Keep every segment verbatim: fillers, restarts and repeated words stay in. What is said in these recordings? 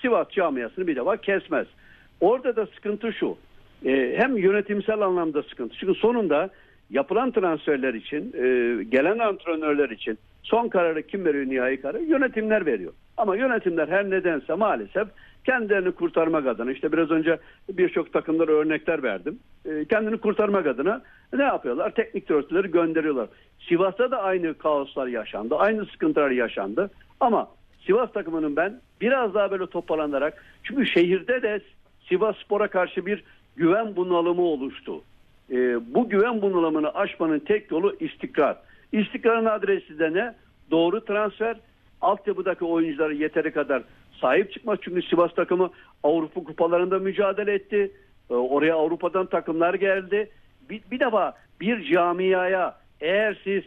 Sivas camiasını bir defa kesmez. Orada da sıkıntı şu. E, hem yönetimsel anlamda sıkıntı. Çünkü sonunda yapılan transferler için, e, gelen antrenörler için son kararı kim veriyor, nihai kararı? Yönetimler veriyor. Ama yönetimler her nedense maalesef kendilerini kurtarmak adına, işte biraz önce birçok takımlara örnekler verdim. E, kendini kurtarmak adına ne yapıyorlar? Teknik direktörleri gönderiyorlar. Sivas'ta da aynı kaoslar yaşandı. Aynı sıkıntılar yaşandı. Ama Sivas takımının ben biraz daha böyle toparlanarak, çünkü şehirde de Sivasspor'a karşı bir güven bunalımı oluştu. E, bu güven bunalımını aşmanın tek yolu istikrar. İstikrarın adresi de ne? Doğru transfer, altyapıdaki oyunculara yeteri kadar sahip çıkmak. Çünkü Sivas takımı Avrupa kupalarında mücadele etti. E, oraya Avrupa'dan takımlar geldi. Bir, bir defa bir camiaya eğer siz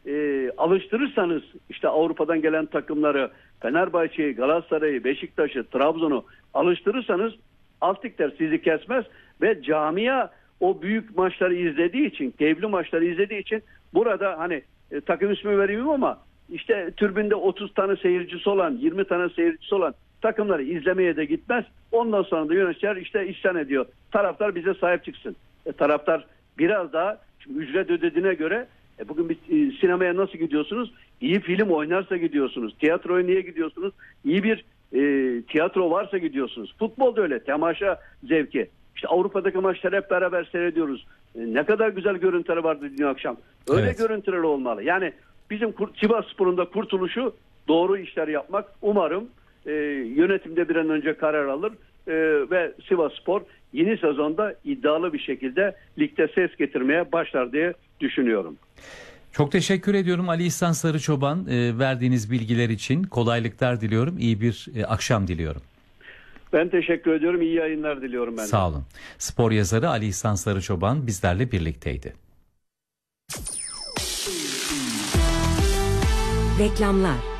e, alıştırırsanız, işte Avrupa'dan gelen takımları, Fenerbahçe'yi, Galatasaray'ı, Beşiktaş'ı, Trabzon'u alıştırırsanız alt ligler sizi kesmez ve camia o büyük maçları izlediği için, keyifli maçları izlediği için burada hani e, takım ismi vereyim ama işte tribünde otuz tane seyircisi olan, yirmi tane seyircisi olan takımları izlemeye de gitmez. Ondan sonra da yöneticiler işte isyan ediyor. Taraftar bize sahip çıksın. E, taraftar biraz daha, çünkü ücret ödediğine göre e, bugün bir e, sinemaya nasıl gidiyorsunuz? İyi film oynarsa gidiyorsunuz. Tiyatroya niye gidiyorsunuz? İyi bir e, tiyatro varsa gidiyorsunuz. Futbol da öyle. Temaşa zevki. İşte Avrupa'daki maçları hep beraber seyrediyoruz. E, ne kadar güzel görüntüleri vardı dün akşam. Öyle evet. Görüntüler olmalı. Yani bizim Sivasspor'un da kurtuluşu doğru işler yapmak. Umarım e, yönetimde bir an önce karar alır e, ve Sivasspor yeni sezonda iddialı bir şekilde ligde ses getirmeye başlar diye düşünüyorum. Çok teşekkür ediyorum Ali İhsan Sarıçoban, e, verdiğiniz bilgiler için. Kolaylıklar diliyorum. İyi bir e, akşam diliyorum. Ben teşekkür ediyorum. İyi yayınlar diliyorum ben de. Sağ olun. Spor yazarı Ali İhsan Sarıçoban bizlerle birlikteydi. Reklamlar.